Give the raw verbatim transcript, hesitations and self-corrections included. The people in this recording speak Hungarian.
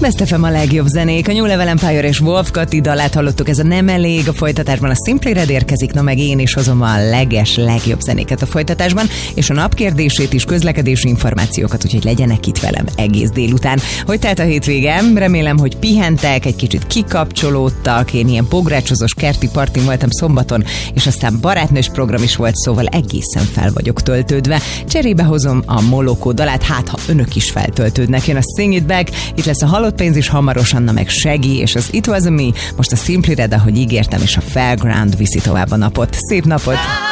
Best ef em a legjobb zenék, a New Level Empire és Wolf Kati dalát hallottuk, ez a Nem elég, a folytatásban a Simply Red érkezik, na meg én is hozom a leges, legjobb zenéket a folytatásban, és a napkérdését is, közlekedési információkat, úgyhogy legyenek itt velem egész délután. Hogy telt a hétvégem? Remélem, hogy pihentek, egy kicsit kikapcsolódtak, én ilyen pográcsozós kerti partin voltam szombaton, és aztán barátnős program is volt, szóval egészen fel vagyok töltődve. Cserébe hozom a Molokó dalát, hát ha önök is feltöltődnek. Jön a Sing It Back, itt lesz a Halott pénz is hamarosan, na meg Shaggy, és az It Was Me, most a Simply Red, ahogy ígértem, és a Fairground viszi tovább a napot. Szép napot!